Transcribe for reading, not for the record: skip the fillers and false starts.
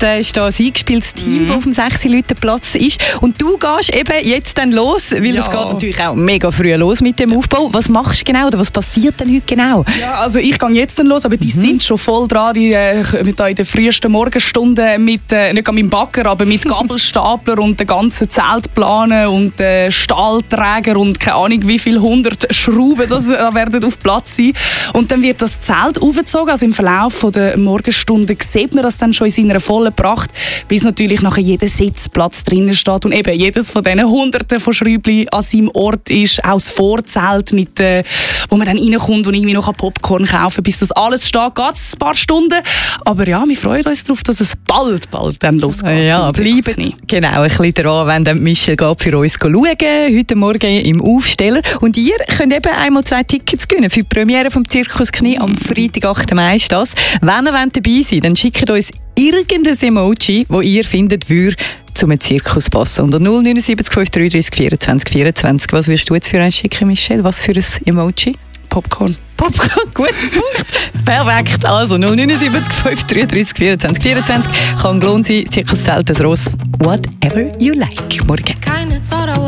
ist da ein eingespieltes Team, das auf dem 6-Leute-Platz ist. Und du gehst eben jetzt dann los, weil es geht natürlich auch mega früh los mit dem Aufbau. Was machst du genau oder was passiert denn heute genau? Ja, also ich gehe jetzt dann los, aber die sind schon voll dran. Die kommen da in den frühesten Morgenstunden mit, nicht mit dem Bagger, aber mit Gabelstapler und den ganzen Zeltplanen und Stahlträger und keine Ahnung wie viele 100 Schrauben das werden auf Platz sein. Und dann wird das Zelt aufgezogen. Also im Verlauf der Morgenstunden sieht man das dann schon in seiner vollen Pracht, bis natürlich nachher jeder Sitzplatz drinnen steht und eben jedes von diesen Hunderten von Schräubchen an seinem Ort ist. Auch das Vorzelt, mit, wo man dann reinkommt und irgendwie noch Popcorn kaufen kann. Bis das alles steht, geht es ein paar Stunden. Aber ja, wir freuen uns darauf, dass es bald dann losgeht. Ja, bleiben genau ein bisschen dran, wenn dann Michel geht für uns schauen, heute Morgen im Aufsteller. Und ihr könnt eben einmal 2 Tickets gewinnen für die Premiere vom Zirkus Knie am Freitag, 8. Mai ist das. Wenn ihr dabei seid, dann schickt uns irgendein Emoji, das ihr findet, würde zum Zirkus passen. Unter 079 533 24 24. Was wirst du jetzt für einen schicken, Michel? Was für ein Emoji? Popcorn. Popcorn, guter Punkt. Perfekt. Also 079 533 24 24. Kann gelohnt sein. Zirkuszelt, das Ross. Whatever you like. Morgen.